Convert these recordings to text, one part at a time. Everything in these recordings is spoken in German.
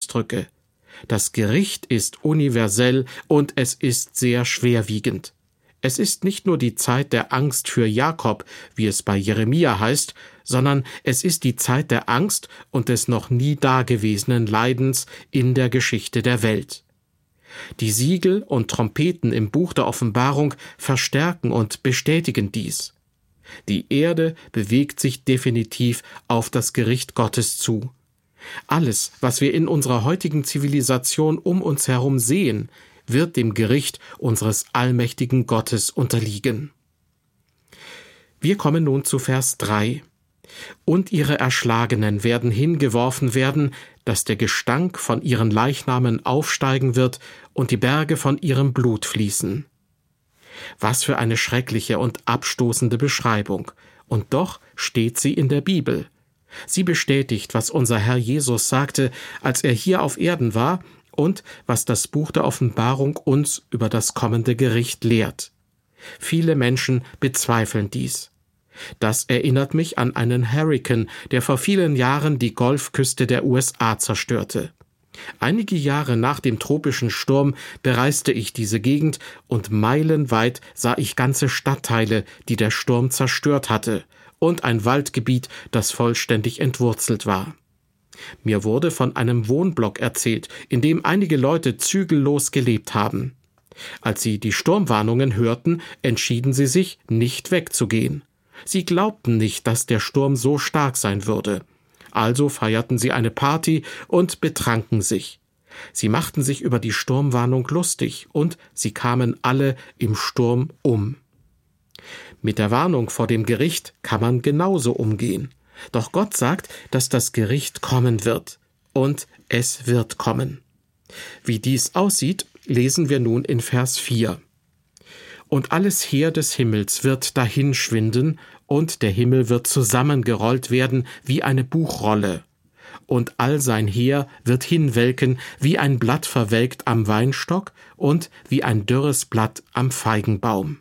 ausdrücke. Das Gericht ist universell und es ist sehr schwerwiegend. Es ist nicht nur die Zeit der Angst für Jakob, wie es bei Jeremia heißt, sondern es ist die Zeit der Angst und des noch nie dagewesenen Leidens in der Geschichte der Welt. Die Siegel und Trompeten im Buch der Offenbarung verstärken und bestätigen dies. Die Erde bewegt sich definitiv auf das Gericht Gottes zu. Alles, was wir in unserer heutigen Zivilisation um uns herum sehen, wird dem Gericht unseres allmächtigen Gottes unterliegen. Wir kommen nun zu Vers 3. Und ihre Erschlagenen werden hingeworfen werden, dass der Gestank von ihren Leichnamen aufsteigen wird und die Berge von ihrem Blut fließen. Was für eine schreckliche und abstoßende Beschreibung. Und doch steht sie in der Bibel. Sie bestätigt, was unser Herr Jesus sagte, als er hier auf Erden war, und was das Buch der Offenbarung uns über das kommende Gericht lehrt. Viele Menschen bezweifeln dies. Das erinnert mich an einen Hurrikan, der vor vielen Jahren die Golfküste der USA zerstörte. Einige Jahre nach dem tropischen Sturm bereiste ich diese Gegend und meilenweit sah ich ganze Stadtteile, die der Sturm zerstört hatte, und ein Waldgebiet, das vollständig entwurzelt war. Mir wurde von einem Wohnblock erzählt, in dem einige Leute zügellos gelebt haben. Als sie die Sturmwarnungen hörten, entschieden sie sich, nicht wegzugehen. Sie glaubten nicht, dass der Sturm so stark sein würde. Also feierten sie eine Party und betranken sich. Sie machten sich über die Sturmwarnung lustig und sie kamen alle im Sturm um. Mit der Warnung vor dem Gericht kann man genauso umgehen. Doch Gott sagt, dass das Gericht kommen wird. Und es wird kommen. Wie dies aussieht, lesen wir nun in Vers 4. Und alles Heer des Himmels wird dahinschwinden, und der Himmel wird zusammengerollt werden wie eine Buchrolle. Und all sein Heer wird hinwelken, wie ein Blatt verwelkt am Weinstock und wie ein dürres Blatt am Feigenbaum.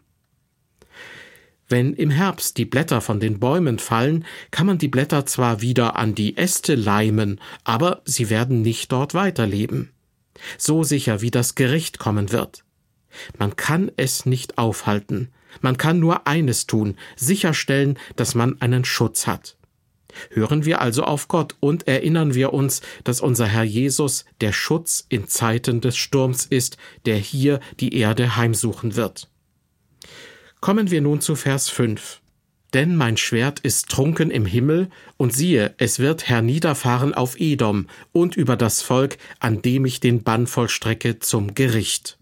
Wenn im Herbst die Blätter von den Bäumen fallen, kann man die Blätter zwar wieder an die Äste leimen, aber sie werden nicht dort weiterleben. So sicher wie das Gericht kommen wird. Man kann es nicht aufhalten. Man kann nur eines tun, sicherstellen, dass man einen Schutz hat. Hören wir also auf Gott und erinnern wir uns, dass unser Herr Jesus der Schutz in Zeiten des Sturms ist, der hier die Erde heimsuchen wird. Kommen wir nun zu Vers 5. Denn mein Schwert ist trunken im Himmel, und siehe, es wird herniederfahren auf Edom und über das Volk, an dem ich den Bann vollstrecke, zum Gericht.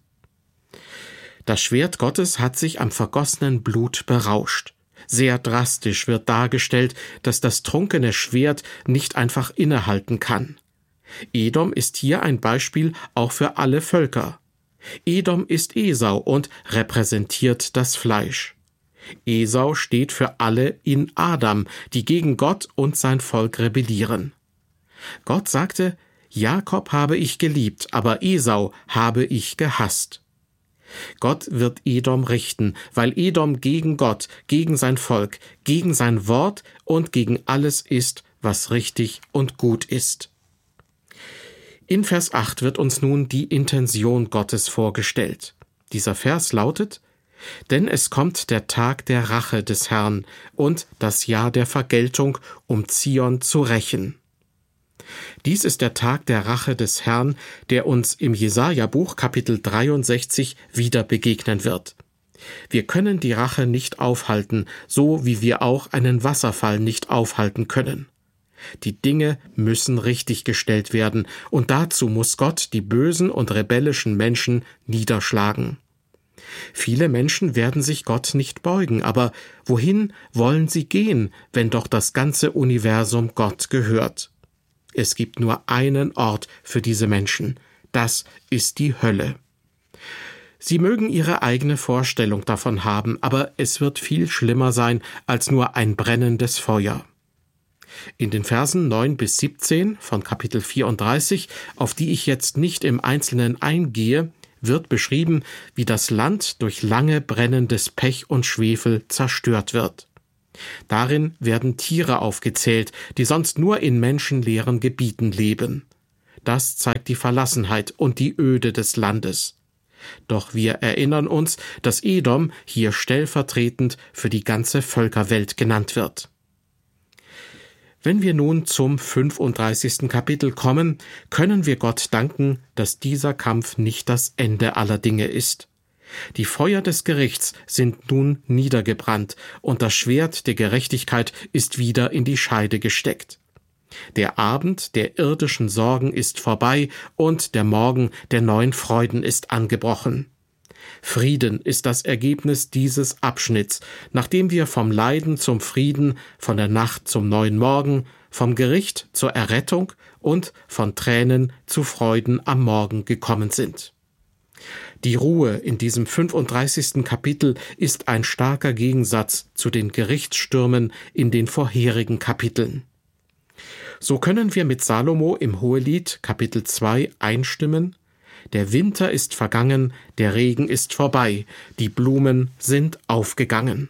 Das Schwert Gottes hat sich am vergossenen Blut berauscht. Sehr drastisch wird dargestellt, dass das trunkene Schwert nicht einfach innehalten kann. Edom ist hier ein Beispiel auch für alle Völker. Edom ist Esau und repräsentiert das Fleisch. Esau steht für alle in Adam, die gegen Gott und sein Volk rebellieren. Gott sagte, Jakob habe ich geliebt, aber Esau habe ich gehasst. Gott wird Edom richten, weil Edom gegen Gott, gegen sein Volk, gegen sein Wort und gegen alles ist, was richtig und gut ist. In Vers 8 wird uns nun die Intention Gottes vorgestellt. Dieser Vers lautet: Denn es kommt der Tag der Rache des Herrn und das Jahr der Vergeltung, um Zion zu rächen. Dies ist der Tag der Rache des Herrn, der uns im Jesaja-Buch Kapitel 63 wieder begegnen wird. Wir können die Rache nicht aufhalten, so wie wir auch einen Wasserfall nicht aufhalten können. Die Dinge müssen richtiggestellt werden, und dazu muss Gott die bösen und rebellischen Menschen niederschlagen. Viele Menschen werden sich Gott nicht beugen, aber wohin wollen sie gehen, wenn doch das ganze Universum Gott gehört? Es gibt nur einen Ort für diese Menschen, das ist die Hölle. Sie mögen ihre eigene Vorstellung davon haben, aber es wird viel schlimmer sein als nur ein brennendes Feuer. In den Versen 9 bis 17 von Kapitel 34, auf die ich jetzt nicht im Einzelnen eingehe, wird beschrieben, wie das Land durch lange brennendes Pech und Schwefel zerstört wird. Darin werden Tiere aufgezählt, die sonst nur in menschenleeren Gebieten leben. das zeigt die Verlassenheit und die Öde des Landes. Doch wir erinnern uns, dass Edom hier stellvertretend für die ganze Völkerwelt genannt wird. Wenn wir nun zum 35. Kapitel kommen, können wir Gott danken, dass dieser Kampf nicht das Ende aller Dinge ist. Die Feuer des Gerichts sind nun niedergebrannt und das Schwert der Gerechtigkeit ist wieder in die Scheide gesteckt. Der Abend der irdischen Sorgen ist vorbei und der Morgen der neuen Freuden ist angebrochen. Frieden ist das Ergebnis dieses Abschnitts, nachdem wir vom Leiden zum Frieden, von der Nacht zum neuen Morgen, vom Gericht zur Errettung und von Tränen zu Freuden am Morgen gekommen sind. Die Ruhe in diesem 35. Kapitel ist ein starker Gegensatz zu den Gerichtsstürmen in den vorherigen Kapiteln. So können wir mit Salomo im Hohelied Kapitel 2 einstimmen: Der Winter ist vergangen, der Regen ist vorbei, die Blumen sind aufgegangen.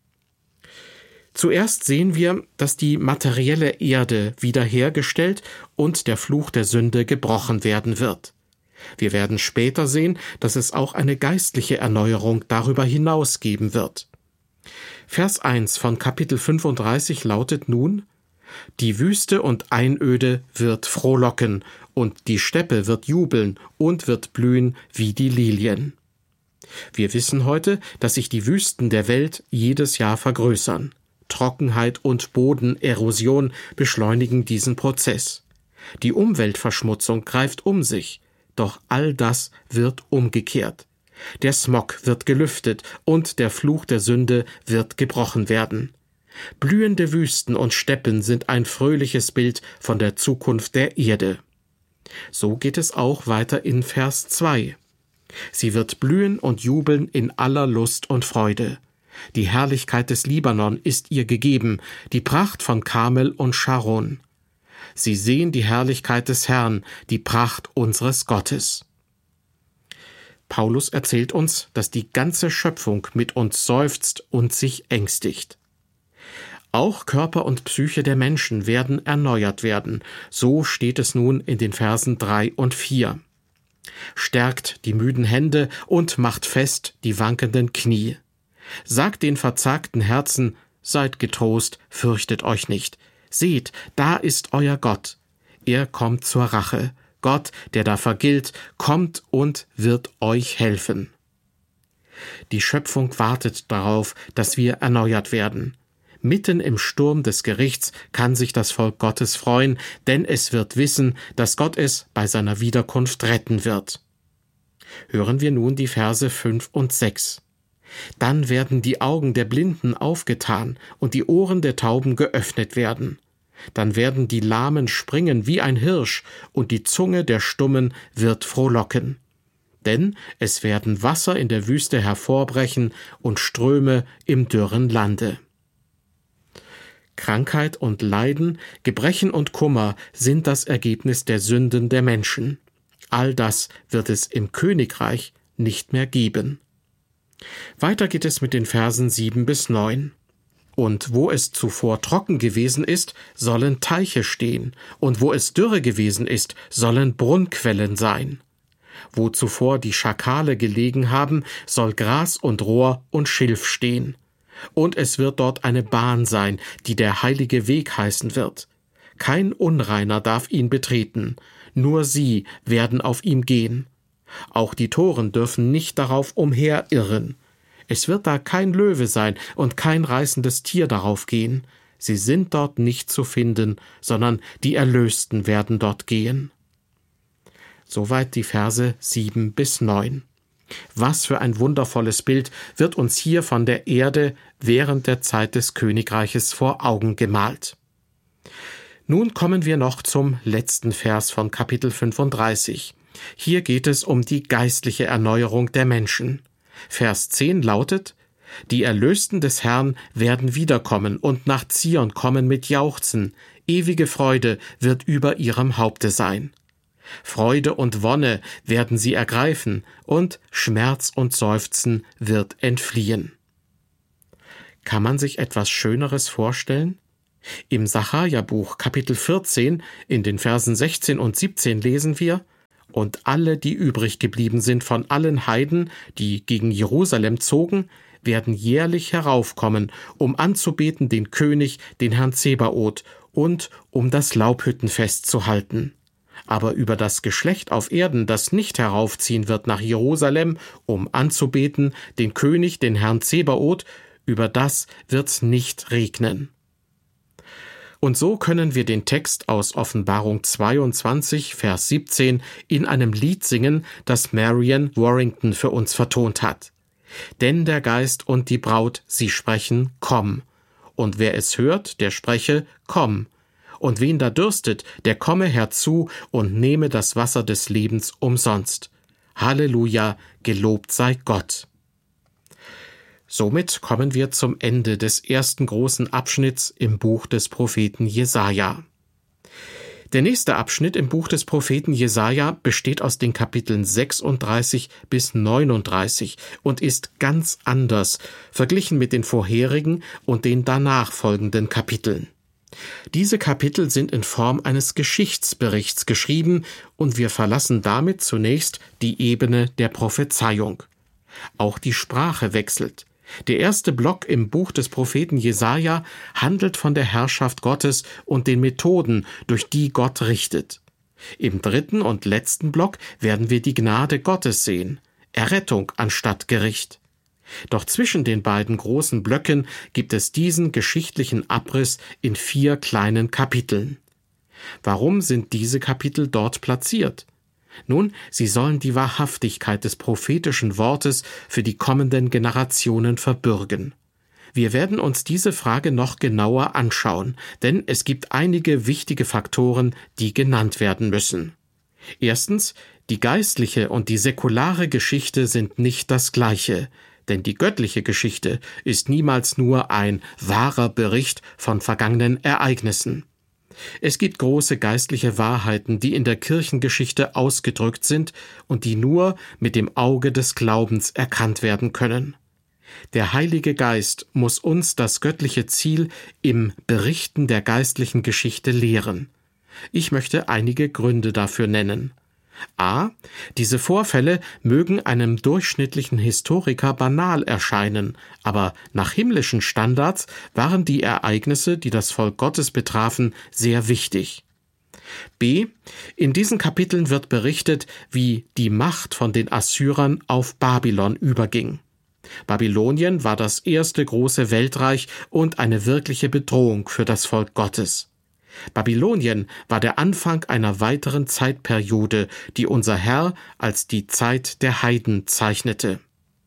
Zuerst sehen wir, dass die materielle Erde wiederhergestellt und der Fluch der Sünde gebrochen werden wird. Wir werden später sehen, dass es auch eine geistliche Erneuerung darüber hinaus geben wird. Vers 1 von Kapitel 35 lautet nun: Die Wüste und Einöde wird frohlocken, und die Steppe wird jubeln und wird blühen wie die Lilien. Wir wissen heute, dass sich die Wüsten der Welt jedes Jahr vergrößern. Trockenheit und Bodenerosion beschleunigen diesen Prozess. Die Umweltverschmutzung greift um sich, doch all das wird umgekehrt. Der Smog wird gelüftet und der Fluch der Sünde wird gebrochen werden. Blühende Wüsten und Steppen sind ein fröhliches Bild von der Zukunft der Erde. So geht es auch weiter in Vers 2. Sie wird blühen und jubeln in aller Lust und Freude. Die Herrlichkeit des Libanon ist ihr gegeben, die Pracht von Karmel und Scharon. Sie sehen die Herrlichkeit des Herrn, die Pracht unseres Gottes. Paulus erzählt uns, dass die ganze Schöpfung mit uns seufzt und sich ängstigt. Auch Körper und Psyche der Menschen werden erneuert werden. So steht es nun in den Versen 3 und 4. Stärkt die müden Hände und macht fest die wankenden Knie. Sagt den verzagten Herzen: Seid getrost, fürchtet euch nicht. Seht, da ist euer Gott. Er kommt zur Rache. Gott, der da vergilt, kommt und wird euch helfen. Die Schöpfung wartet darauf, dass wir erneuert werden. Mitten im Sturm des Gerichts kann sich das Volk Gottes freuen, denn es wird wissen, dass Gott es bei seiner Wiederkunft retten wird. Hören wir nun die Verse 5 und 6. Dann werden die Augen der Blinden aufgetan und die Ohren der Tauben geöffnet werden. Dann werden die Lahmen springen wie ein Hirsch und die Zunge der Stummen wird frohlocken. Denn es werden Wasser in der Wüste hervorbrechen und Ströme im dürren Lande. Krankheit und Leiden, Gebrechen und Kummer sind das Ergebnis der Sünden der Menschen. All das wird es im Königreich nicht mehr geben. Weiter geht es mit den Versen 7 bis 9. Und wo es zuvor trocken gewesen ist, sollen Teiche stehen, und wo es dürre gewesen ist, sollen Brunnquellen sein. Wo zuvor die Schakale gelegen haben, soll Gras und Rohr und Schilf stehen. Und es wird dort eine Bahn sein, die der heilige Weg heißen wird. Kein Unreiner darf ihn betreten, nur sie werden auf ihm gehen. Auch die Toren dürfen nicht darauf umherirren. Es wird da kein Löwe sein und kein reißendes Tier darauf gehen. Sie sind dort nicht zu finden, sondern die Erlösten werden dort gehen. Soweit die Verse 7 bis 9. Was für ein wundervolles Bild wird uns hier von der Erde während der Zeit des Königreiches vor Augen gemalt. Nun kommen wir noch zum letzten Vers von Kapitel 35. Hier geht es um die geistliche Erneuerung der Menschen. Vers 10 lautet: Die Erlösten des Herrn werden wiederkommen und nach Zion kommen mit Jauchzen. Ewige Freude wird über ihrem Haupte sein. Freude und Wonne werden sie ergreifen, und Schmerz und Seufzen wird entfliehen. Kann man sich etwas Schöneres vorstellen? Im Sacharja-Buch Kapitel 14 in den Versen 16 und 17 lesen wir: Und alle, die übrig geblieben sind von allen Heiden, die gegen Jerusalem zogen, werden jährlich heraufkommen, um anzubeten den König, den Herrn Zebaoth, und um das Laubhüttenfest zu halten. Aber über das Geschlecht auf Erden, das nicht heraufziehen wird nach Jerusalem, um anzubeten den König, den Herrn Zebaoth, über das wird's nicht regnen. Und so können wir den Text aus Offenbarung 22, Vers 17 in einem Lied singen, das Marion Warrington für uns vertont hat. Denn der Geist und die Braut, sie sprechen, komm. Und wer es hört, der spreche, komm. Und wen da dürstet, der komme herzu und nehme das Wasser des Lebens umsonst. Halleluja, gelobt sei Gott. Somit kommen wir zum Ende des ersten großen Abschnitts im Buch des Propheten Jesaja. Der nächste Abschnitt im Buch des Propheten Jesaja besteht aus den Kapiteln 36 bis 39 und ist ganz anders verglichen mit den vorherigen und den danach folgenden Kapiteln. Diese Kapitel sind in Form eines Geschichtsberichts geschrieben und wir verlassen damit zunächst die Ebene der Prophezeiung. Auch die Sprache wechselt. Der erste Block im Buch des Propheten Jesaja handelt von der Herrschaft Gottes und den Methoden, durch die Gott richtet. Im dritten und letzten Block werden wir die Gnade Gottes sehen, Errettung anstatt Gericht. Doch zwischen den beiden großen Blöcken gibt es diesen geschichtlichen Abriss in 4 kleinen Kapiteln. Warum sind diese Kapitel dort platziert? Nun, sie sollen die Wahrhaftigkeit des prophetischen Wortes für die kommenden Generationen verbürgen. Wir werden uns diese Frage noch genauer anschauen, denn es gibt einige wichtige Faktoren, die genannt werden müssen. Erstens, die geistliche und die säkulare Geschichte sind nicht das Gleiche, denn die göttliche Geschichte ist niemals nur ein wahrer Bericht von vergangenen Ereignissen. Es gibt große geistliche Wahrheiten, die in der Kirchengeschichte ausgedrückt sind und die nur mit dem Auge des Glaubens erkannt werden können. Der Heilige Geist muss uns das göttliche Ziel im Berichten der geistlichen Geschichte lehren. Ich möchte einige Gründe dafür nennen. A. Diese Vorfälle mögen einem durchschnittlichen Historiker banal erscheinen, aber nach himmlischen Standards waren die Ereignisse, die das Volk Gottes betrafen, sehr wichtig. B. In diesen Kapiteln wird berichtet, wie die Macht von den Assyrern auf Babylon überging. Babylonien war das erste große Weltreich und eine wirkliche Bedrohung für das Volk Gottes. Babylonien war der Anfang einer weiteren Zeitperiode, die unser Herr als die Zeit der Heiden zeichnete.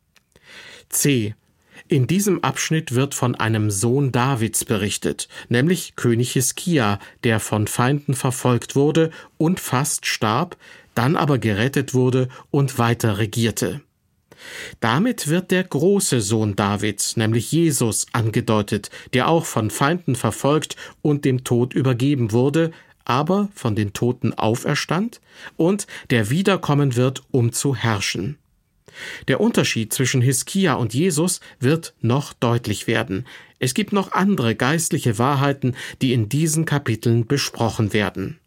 C. In diesem Abschnitt wird von einem Sohn Davids berichtet, nämlich König Hiskia, der von Feinden verfolgt wurde und fast starb, dann aber gerettet wurde und weiter regierte. Damit wird der große Sohn Davids, nämlich Jesus, angedeutet, der auch von Feinden verfolgt und dem Tod übergeben wurde, aber von den Toten auferstand und der wiederkommen wird, um zu herrschen. Der Unterschied zwischen Hiskia und Jesus wird noch deutlich werden. Es gibt noch andere geistliche Wahrheiten, die in diesen Kapiteln besprochen werden.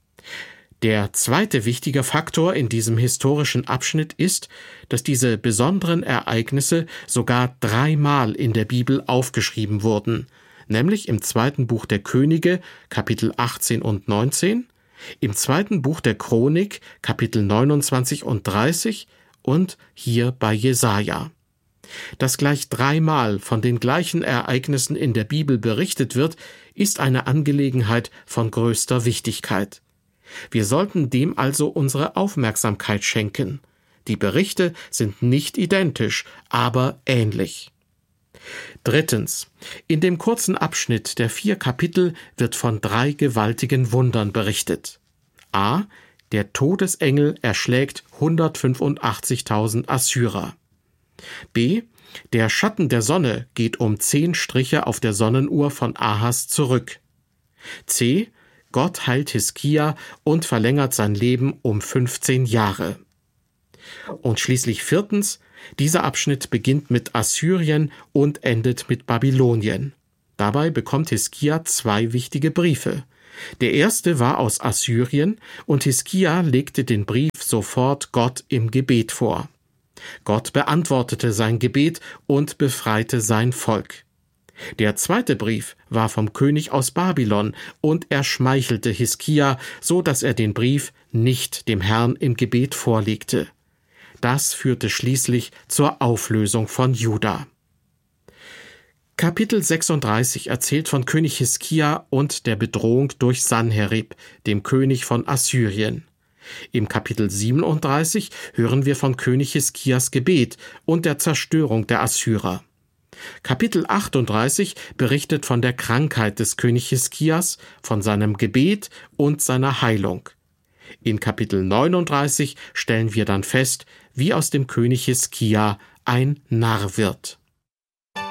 Der zweite wichtige Faktor in diesem historischen Abschnitt ist, dass diese besonderen Ereignisse sogar 3-mal in der Bibel aufgeschrieben wurden, nämlich im 2. Buch der Könige, Kapitel 18 und 19, im 2. Buch der Chronik, Kapitel 29 und 30 und hier bei Jesaja. Dass gleich 3-mal von den gleichen Ereignissen in der Bibel berichtet wird, ist eine Angelegenheit von größter Wichtigkeit. Wir sollten dem also unsere Aufmerksamkeit schenken. Die Berichte sind nicht identisch, aber ähnlich. Drittens. In dem kurzen Abschnitt der 4 Kapitel wird von 3 gewaltigen Wundern berichtet. A. Der Todesengel erschlägt 185.000 Assyrer. B. Der Schatten der Sonne geht um 10 Striche auf der Sonnenuhr von Ahas zurück. C. Gott heilt Hiskia und verlängert sein Leben um 15 Jahre. Und schließlich 4. Dieser Abschnitt beginnt mit Assyrien und endet mit Babylonien. Dabei bekommt Hiskia 2 wichtige Briefe. Der erste war aus Assyrien und Hiskia legte den Brief sofort Gott im Gebet vor. Gott beantwortete sein Gebet und befreite sein Volk. Der zweite Brief war vom König aus Babylon und er schmeichelte Hiskia, so dass er den Brief nicht dem Herrn im Gebet vorlegte. Das führte schließlich zur Auflösung von Juda. Kapitel 36 erzählt von König Hiskia und der Bedrohung durch Sanherib, dem König von Assyrien. Im Kapitel 37 hören wir von König Hiskias Gebet und der Zerstörung der Assyrer. Kapitel 38 berichtet von der Krankheit des König Hiskias, von seinem Gebet und seiner Heilung. In Kapitel 39 stellen wir dann fest, wie aus dem König Hiskia ein Narr wird.